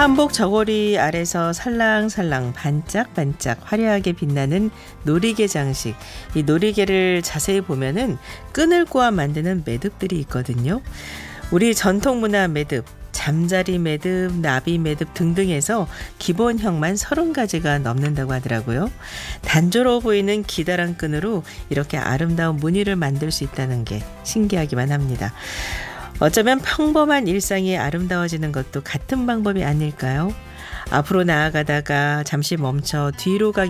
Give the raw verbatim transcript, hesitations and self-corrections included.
한복 저고리 아래서 살랑살랑 반짝반짝 화려하게 빛나는 놀이개 장식. 이 놀이개를 자세히 보면은 끈을 꼬아 만드는 매듭들이 있거든요. 우리 전통문화 매듭, 잠자리 매듭, 나비 매듭 등등해서 기본형만 서른 가지가 넘는다고 하더라고요. 단조로워 보이는 기다란 끈으로 이렇게 아름다운 무늬를 만들 수 있다는 게 신기하기만 합니다. 어쩌면 평범한 일상이 아름다워지는 것도 같은 방법이 아닐까요? 앞으로 나아가다가 잠시 멈춰 뒤로 가기